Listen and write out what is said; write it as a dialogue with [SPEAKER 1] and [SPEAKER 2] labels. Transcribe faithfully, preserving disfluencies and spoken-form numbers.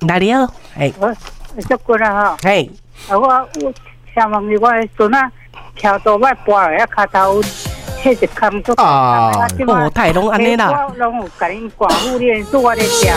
[SPEAKER 1] 哪里好？哎，
[SPEAKER 2] 我足骨啦吼。
[SPEAKER 1] 哎，
[SPEAKER 2] 啊我我想问你，我的孙啊，跳倒摆跋落遐骹头，迄一空足。
[SPEAKER 1] 啊，哦，太拢安尼啦。
[SPEAKER 2] 我拢有甲恁广府练，做我咧跳。